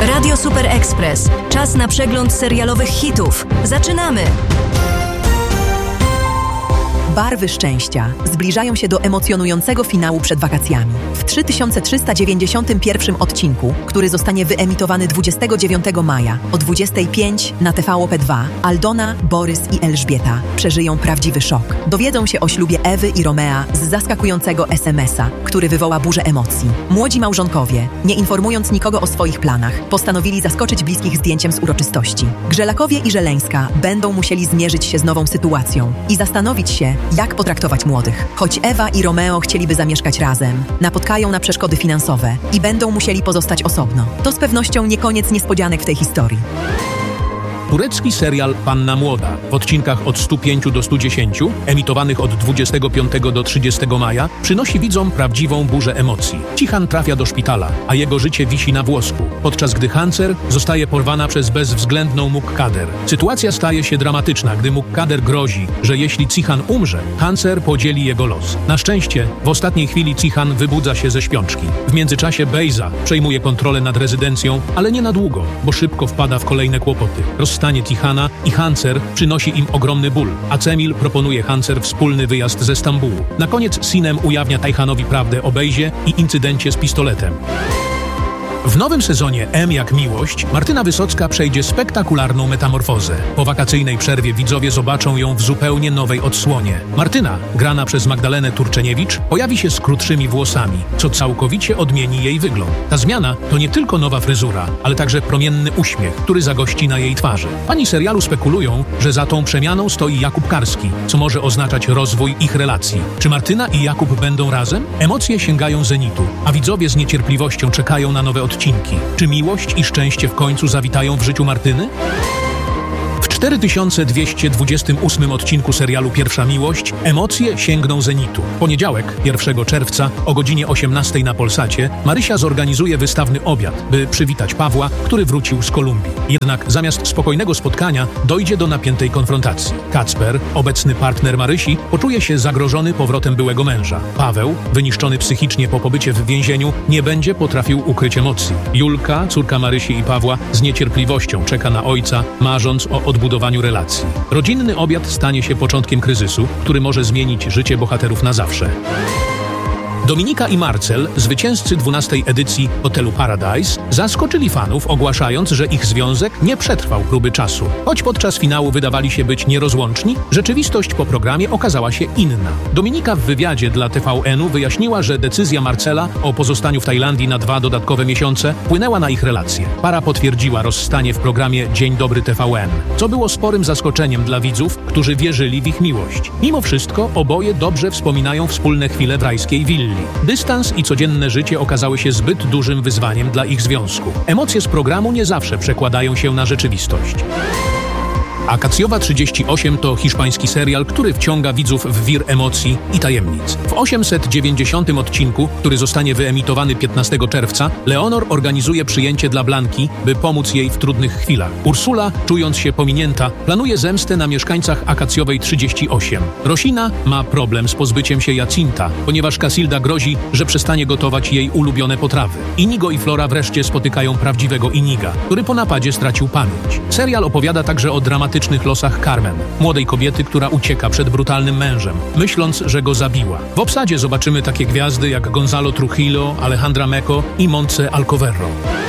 Radio Super Express. Czas na przegląd serialowych hitów. Zaczynamy! Barwy szczęścia zbliżają się do emocjonującego finału przed wakacjami. W 3391 odcinku, który zostanie wyemitowany 29 maja o 25 na TVP2, Aldona, Borys i Elżbieta przeżyją prawdziwy szok. Dowiedzą się o ślubie Ewy i Romea z zaskakującego SMS-a, który wywoła burzę emocji. Młodzi małżonkowie, nie informując nikogo o swoich planach, postanowili zaskoczyć bliskich zdjęciem z uroczystości. Grzelakowie i Żeleńska będą musieli zmierzyć się z nową sytuacją i zastanowić się, jak potraktować młodych. Choć Ewa i Romeo chcieliby zamieszkać razem, napotkają na przeszkody finansowe i będą musieli pozostać osobno. To z pewnością nie koniec niespodzianek w tej historii. Turecki serial Panna Młoda w odcinkach od 105 do 110, emitowanych od 25 do 30 maja, przynosi widzom prawdziwą burzę emocji. Cihan trafia do szpitala, a jego życie wisi na włosku, podczas gdy Hancer zostaje porwana przez bezwzględną Mukkader. Sytuacja staje się dramatyczna, gdy Mukkader grozi, że jeśli Cihan umrze, Hancer podzieli jego los. Na szczęście, w ostatniej chwili Cihan wybudza się ze śpiączki. W międzyczasie Bejza przejmuje kontrolę nad rezydencją, ale nie na długo, bo szybko wpada w kolejne kłopoty. Rozstanie Tihana i Hancer przynosi im ogromny ból, a Cemil proponuje Hancer wspólny wyjazd ze Stambułu. Na koniec Sinem ujawnia Tihanowi prawdę o Bejzie i incydencie z pistoletem. W nowym sezonie M jak miłość Martyna Wysocka przejdzie spektakularną metamorfozę. Po wakacyjnej przerwie widzowie zobaczą ją w zupełnie nowej odsłonie. Martyna, grana przez Magdalenę Turczeniewicz, pojawi się z krótszymi włosami, co całkowicie odmieni jej wygląd. Ta zmiana to nie tylko nowa fryzura, ale także promienny uśmiech, który zagości na jej twarzy. Fani serialu spekulują, że za tą przemianą stoi Jakub Karski, co może oznaczać rozwój ich relacji. Czy Martyna i Jakub będą razem? Emocje sięgają zenitu, a widzowie z niecierpliwością czekają na nowe odcinki. Czy miłość i szczęście w końcu zawitają w życiu Martyny? W 4228 odcinku serialu Pierwsza Miłość emocje sięgną zenitu. W poniedziałek, 1 czerwca o godzinie 18 na Polsacie Marysia zorganizuje wystawny obiad, by przywitać Pawła, który wrócił z Kolumbii. Jednak zamiast spokojnego spotkania dojdzie do napiętej konfrontacji. Kacper, obecny partner Marysi, poczuje się zagrożony powrotem byłego męża. Paweł, wyniszczony psychicznie po pobycie w więzieniu, nie będzie potrafił ukryć emocji. Julka, córka Marysi i Pawła, z niecierpliwością czeka na ojca, marząc o odbudowaniu relacji. Rodzinny obiad stanie się początkiem kryzysu, który może zmienić życie bohaterów na zawsze. Dominika i Marcel, zwycięzcy 12. edycji Hotelu Paradise, zaskoczyli fanów, ogłaszając, że ich związek nie przetrwał próby czasu. Choć podczas finału wydawali się być nierozłączni, rzeczywistość po programie okazała się inna. Dominika w wywiadzie dla TVN-u wyjaśniła, że decyzja Marcela o pozostaniu w Tajlandii na 2 dodatkowe miesiące wpłynęła na ich relacje. Para potwierdziła rozstanie w programie Dzień Dobry TVN, co było sporym zaskoczeniem dla widzów, którzy wierzyli w ich miłość. Mimo wszystko oboje dobrze wspominają wspólne chwile w rajskiej willi. Dystans i codzienne życie okazały się zbyt dużym wyzwaniem dla ich związku. Emocje z programu nie zawsze przekładają się na rzeczywistość. Akacjowa 38 to hiszpański serial, który wciąga widzów w wir emocji i tajemnic. W 890 odcinku, który zostanie wyemitowany 15 czerwca, Leonor organizuje przyjęcie dla Blanki, by pomóc jej w trudnych chwilach. Ursula, czując się pominięta, planuje zemstę na mieszkańcach Akacjowej 38. Rosina ma problem z pozbyciem się Jacinta, ponieważ Casilda grozi, że przestanie gotować jej ulubione potrawy. Inigo i Flora wreszcie spotykają prawdziwego Iniga, który po napadzie stracił pamięć. Serial opowiada także o dramatycznych losach Carmen, młodej kobiety, która ucieka przed brutalnym mężem, myśląc, że go zabiła. W obsadzie zobaczymy takie gwiazdy jak Gonzalo Trujillo, Alejandra Meco i Montse Alcoverro.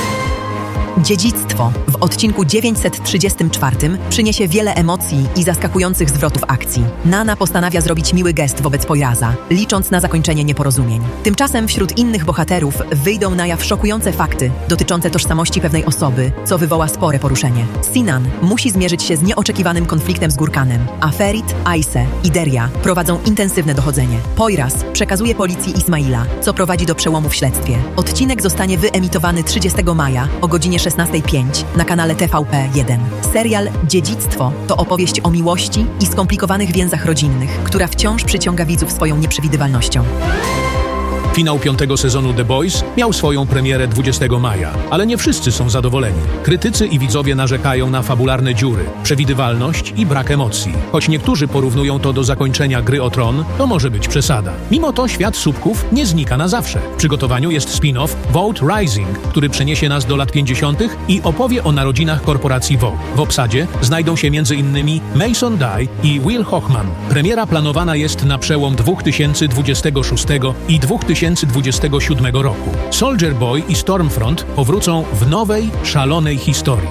Dziedzictwo w odcinku 934 przyniesie wiele emocji i zaskakujących zwrotów akcji. Nana postanawia zrobić miły gest wobec Poiraza, licząc na zakończenie nieporozumień. Tymczasem wśród innych bohaterów wyjdą na jaw szokujące fakty dotyczące tożsamości pewnej osoby, co wywoła spore poruszenie. Sinan musi zmierzyć się z nieoczekiwanym konfliktem z Gurkanem, a Ferit, Aise i Deria prowadzą intensywne dochodzenie. Poiraz przekazuje policji Ismaila, co prowadzi do przełomu w śledztwie. Odcinek zostanie wyemitowany 30 maja o godzinie 16:05 na kanale TVP1. Serial Dziedzictwo to opowieść o miłości i skomplikowanych więzach rodzinnych, która wciąż przyciąga widzów swoją nieprzewidywalnością. Finał 5. sezonu The Boys miał swoją premierę 20 maja, ale nie wszyscy są zadowoleni. Krytycy i widzowie narzekają na fabularne dziury, przewidywalność i brak emocji. Choć niektórzy porównują to do zakończenia Gry o Tron, to może być przesada. Mimo to świat słupków nie znika na zawsze. W przygotowaniu jest spin-off Vote Rising, który przeniesie nas do lat 50. i opowie o narodzinach korporacji Vote. W obsadzie znajdą się m.in. Mason Dye i Will Hochman. Premiera planowana jest na przełom 2026 i 2027 roku. Soldier Boy i Stormfront powrócą w nowej, szalonej historii.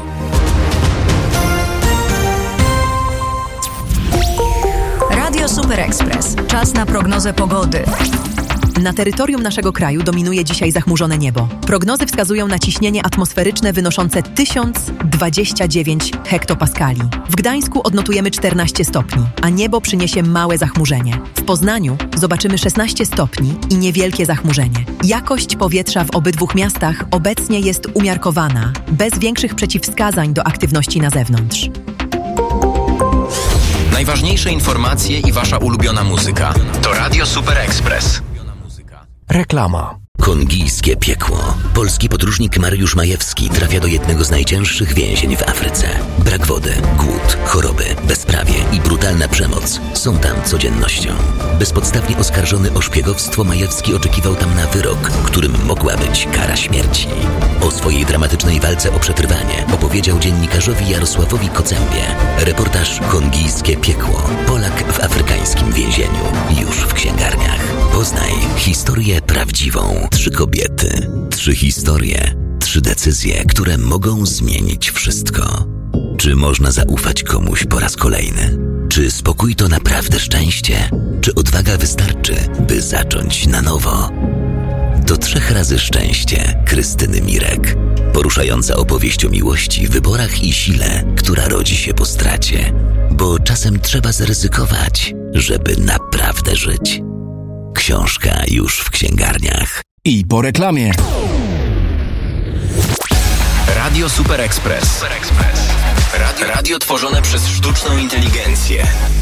Radio Super Express. Czas na prognozę pogody. Na terytorium naszego kraju dominuje dzisiaj zachmurzone niebo. Prognozy wskazują na ciśnienie atmosferyczne wynoszące 1029 hektopaskali. W Gdańsku odnotujemy 14 stopni, a niebo przyniesie małe zachmurzenie. W Poznaniu zobaczymy 16 stopni i niewielkie zachmurzenie. Jakość powietrza w obydwu miastach obecnie jest umiarkowana, bez większych przeciwwskazań do aktywności na zewnątrz. Najważniejsze informacje i wasza ulubiona muzyka to Radio Super Express. Reklama. Kongijskie piekło. Polski podróżnik Mariusz Majewski trafia do jednego z najcięższych więzień w Afryce. Brak wody, głód, choroby, bezprawie i brutalna przemoc są tam codziennością. Bezpodstawnie oskarżony o szpiegowstwo, Majewski oczekiwał tam na wyrok, którym mogła być kara śmierci. O swojej dramatycznej walce o przetrwanie opowiedział dziennikarzowi Jarosławowi Kocębie. Reportaż Kongijskie piekło. Polak w afrykańskim więzieniu. Już w księgarniach. Poznaj historię prawdziwą. 3 kobiety, 3 historie, 3 decyzje, które mogą zmienić wszystko. Czy można zaufać komuś po raz kolejny? Czy spokój to naprawdę szczęście? Czy odwaga wystarczy, by zacząć na nowo? To 3 razy szczęście Krystyny Mirek. Poruszająca opowieść o miłości, wyborach i sile, która rodzi się po stracie. Bo czasem trzeba zaryzykować, żeby naprawdę żyć. Książka już w księgarniach. I po reklamie. Radio Super Express. Radio tworzone przez sztuczną inteligencję.